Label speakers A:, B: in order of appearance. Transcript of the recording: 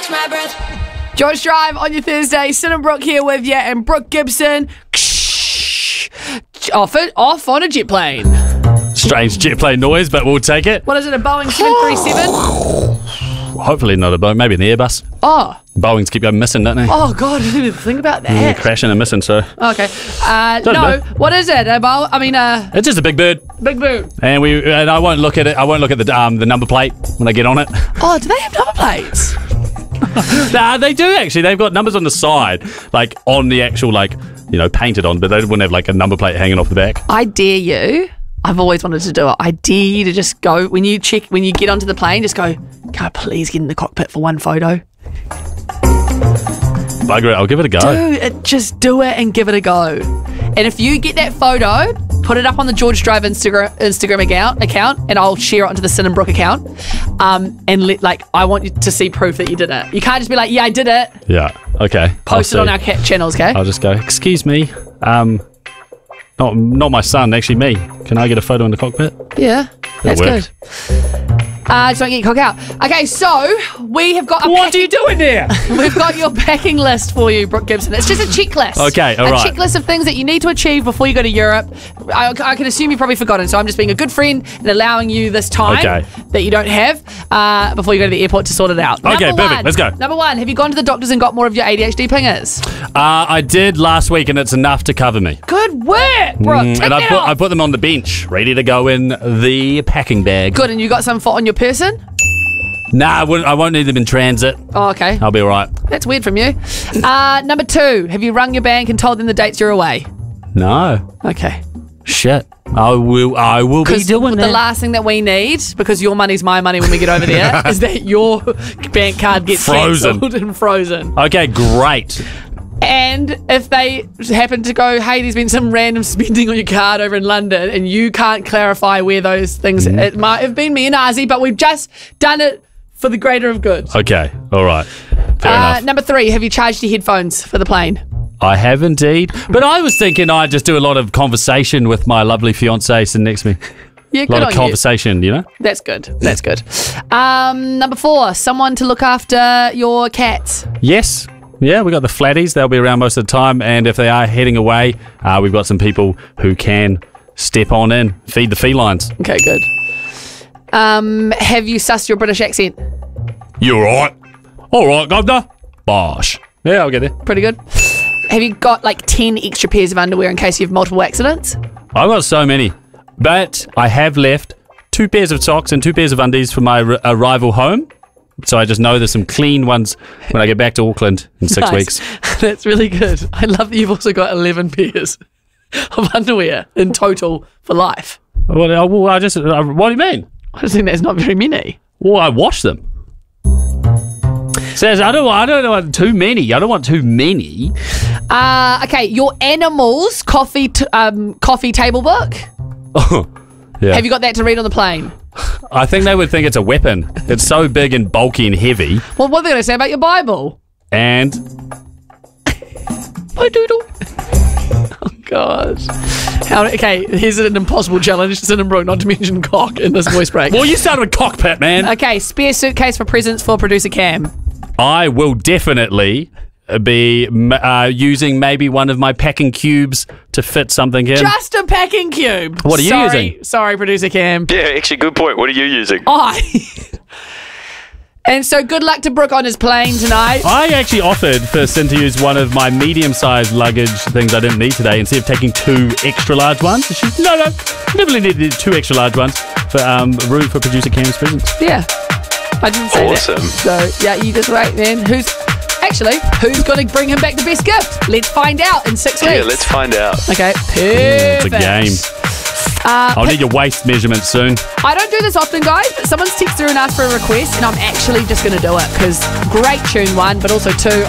A: catch my breath.
B: George Drive on your Thursday. Sin and Brooke here with you, and Brooke Gibson off on a jet plane.
C: Strange jet plane noise, but we'll take it.
B: What is it, a Boeing 737?
C: Hopefully not a Boeing, maybe an Airbus.
B: Oh.
C: Boeings keep going missing, don't they?
B: Oh, God, I didn't even think about that.
C: Yeah, crashing and missing, so.
B: Okay.
C: Don't
B: No,
C: know.
B: what is it?
C: It's just a big bird.
B: Big Boot.
C: And I won't look at it. I won't look at the number plate when I get on it.
B: Oh, do they have number plates?
C: Nah, they do actually. They've got numbers on the side, like on the actual, painted on, but they wouldn't have like a number plate hanging off the back.
B: I dare you. I've always wanted to do it. I dare you to just go, when you get onto the plane, just go, can I please get in the cockpit for one photo?
C: Bugger it, I'll give it a go.
B: Just do it and give it a go. And if you get that photo, put it up on the George Drive Instagram account, and I'll share it onto the Sin and Brooke account. I want you to see proof that you did it. You can't just be like, yeah, I did it.
C: Yeah, okay.
B: Post it on our channels, okay?
C: I'll just go, excuse me, not my son, actually me. Can I get a photo in the cockpit?
B: Yeah, that's
C: work.
B: good. Just don't get your cock out. Okay, so we have got
C: What are you doing there?
B: we've got your packing list for you, Brooke Gibson. It's just a checklist.
C: Okay, all right.
B: A checklist of things that you need to achieve before you go to Europe. I can assume you've probably forgotten, so I'm just being a good friend and allowing you this time that you don't have before you go to the airport to sort it out.
C: Okay, perfect. Let's go.
B: Number one, have you gone to the doctors and got more of your ADHD pingers?
C: I did last week, and it's enough to cover me.
B: Good work, Brooke.
C: And I put them on the bench, ready to go in the packing bag.
B: Good, and you got some on your person?
C: Nah, I won't need them in transit.
B: Oh, okay.
C: I'll be all right.
B: That's weird from you. Number two, have you rung your bank and told them the dates you're away?
C: No.
B: Okay.
C: Shit. I will be doing that.
B: The last thing that we need, because your money's my money when we get over there, is that your bank card gets
C: Frozen.
B: cancelled and frozen.
C: Okay, great.
B: And if they happen to go, hey, there's been some random spending on your card over in London, and you can't clarify where those things, it might have been me and Ozzy, but we've just done it for the greater of good.
C: Okay, all right. Fair enough.
B: Number three, have you charged your headphones for the plane?
C: I have indeed. But I was thinking I'd just do a lot of conversation with my lovely fiancée sitting next to me.
B: Yeah,
C: A
B: good
C: lot
B: on
C: of conversation, you know?
B: That's good. That's good. Number four, someone to look after your cats.
C: Yes. Yeah, we got the flatties. They'll be around most of the time. And if they are heading away, we've got some people who can step on in, feed the felines.
B: Okay, good. Have you sussed your British accent?
C: You all right? All right, governor. Bosh. Yeah, I'll get there.
B: Pretty good. Have you got like 10 extra pairs of underwear in case you have multiple accidents?
C: I've got so many. But I have left 2 pairs of socks and 2 pairs of undies for my arrival home. So I just know there's some clean ones when I get back to Auckland in 6 weeks.
B: That's really good. I love that you've also got 11 pairs of underwear in total for life.
C: What do you mean?
B: I just think that's not very many.
C: Well, I wash them. Says I don't want too many. I don't want too many.
B: Okay, your animals coffee table book.
C: Oh, yeah.
B: Have you got that to read on the plane?
C: I think they would think it's a weapon. It's so big and bulky and heavy.
B: Well, what are they going to say about your Bible?
C: And
B: Bye, doodle. Oh, gosh. Okay, here's an impossible challenge. Sin and Brooke not to mention cock in this voice break.
C: well, you started with cockpit, man.
B: Okay, spare suitcase for presents for producer Cam.
C: I will definitely be using maybe one of my packing cubes to fit something in.
B: Just a packing cube.
C: What are you using?
B: Sorry, producer Cam.
D: Yeah, actually, good point. What are you using?
B: And so good luck to Brooke on his plane tonight.
C: I actually offered for Sin to use one of my medium-sized luggage things I didn't need today instead of taking 2 extra large ones. She's, no, definitely needed 2 extra large ones for room for producer Cam's presents.
B: Yeah, I didn't say
D: Awesome.
B: that. So, yeah, you just wait, man. Who's going to bring him back the best gift? Let's find out in 6 weeks.
D: Yeah, let's find out.
B: Okay, perfect.
C: It's a game. I'll need your waist measurements soon.
B: I don't do this often, guys, but someone's texted through and asked for a request, and I'm actually just going to do it because great tune, 1, but also 2,